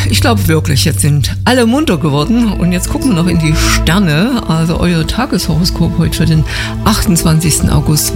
ich glaube wirklich, jetzt sind alle munter geworden und jetzt gucken wir noch in die Sterne, also euer Tageshoroskop heute für den 28. August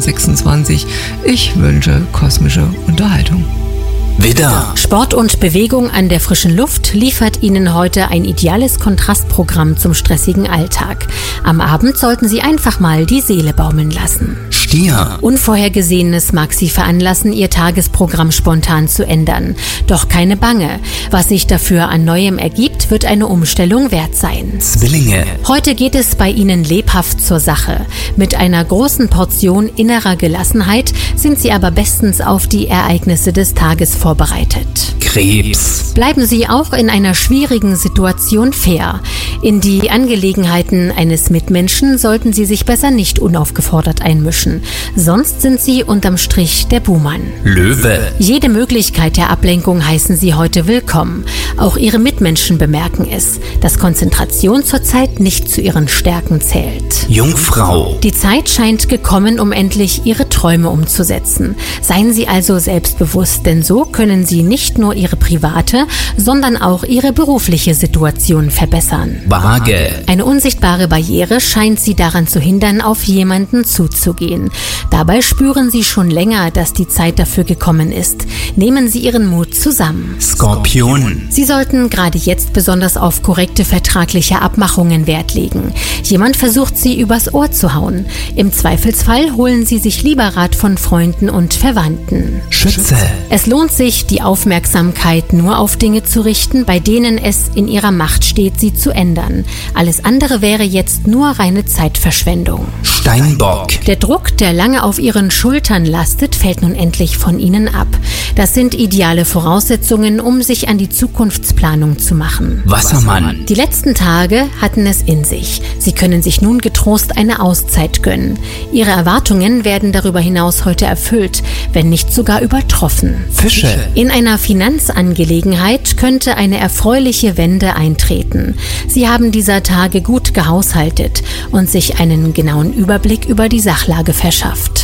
2026. Ich wünsche kosmische Unterhaltung. Widder. Sport und Bewegung an der frischen Luft liefert Ihnen heute ein ideales Kontrastprogramm zum stressigen Alltag. Am Abend sollten Sie einfach mal die Seele baumeln lassen. Stier. Unvorhergesehenes mag Sie veranlassen, Ihr Tagesprogramm spontan zu ändern. Doch keine Bange. Was sich dafür an Neuem ergibt, wird eine Umstellung wert sein. Zwillinge. Heute geht es bei Ihnen lebhaft zur Sache. Mit einer großen Portion innerer Gelassenheit sind Sie aber bestens auf die Ereignisse des Tages vorbereitet. Krebs. Bleiben Sie auch in einer schwierigen Situation fair. In die Angelegenheiten eines Mitmenschen sollten Sie sich besser nicht unaufgefordert einmischen. Sonst sind Sie unterm Strich der Buhmann. Löwe. Jede Möglichkeit der Ablenkung heißen Sie heute willkommen. Auch Ihre Mitmenschen bemerken es, dass Konzentration zurzeit nicht zu Ihren Stärken zählt. Jungfrau. Die Zeit scheint gekommen, um endlich Ihre Träume umzusetzen. Seien Sie also selbstbewusst, denn so können Sie nicht nur Ihre private, sondern auch Ihre berufliche Situation verbessern. Waage. Eine unsichtbare Barriere scheint Sie daran zu hindern, auf jemanden zuzugehen. Dabei spüren Sie schon länger, dass die Zeit dafür gekommen ist. Nehmen Sie Ihren Mut zusammen. Skorpion. Sie sollten gerade jetzt besonders auf korrekte vertragliche Abmachungen Wert legen. Jemand versucht Sie übers Ohr zu hauen. Im Zweifelsfall holen Sie sich lieber Rat von Freunden und Verwandten. Schütze. Es lohnt sich, die Aufmerksamkeit nur auf Dinge zu richten, bei denen es in Ihrer Macht steht, sie zu ändern. Alles andere wäre jetzt nur reine Zeitverschwendung. Steinbock. Der Druck, der lange auf Ihren Schultern lastet, fällt nun endlich von Ihnen ab. Das sind ideale Voraussetzungen, um sich an die Zukunftsplanung zu machen. Wassermann. Die letzten Tage hatten es in sich. Sie können sich nun getrost eine Auszeit gönnen. Ihre Erwartungen werden darüber hinaus heute erfüllt, wenn nicht sogar übertroffen. Fische. In einer Finanzangelegenheit könnte eine erfreuliche Wende eintreten. Sie haben dieser Tage gut gehaushaltet und sich einen genauen Überblick über die Sachlage verschafft.